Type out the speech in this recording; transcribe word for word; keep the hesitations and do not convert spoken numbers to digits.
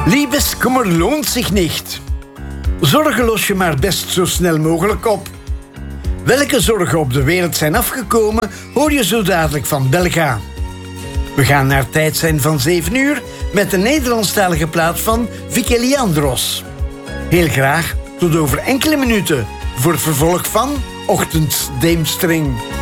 Liebeskummer loont zich niet. Zorgen los je maar best zo snel mogelijk op. Welke zorgen op de wereld zijn afgekomen, hoor je zo dadelijk van Belga. We gaan naar tijd zijn van zeven uur met de Nederlandstalige plaat van Vicky Leandros. Heel graag tot over enkele minuten voor het vervolg van Ochtenddeemstring.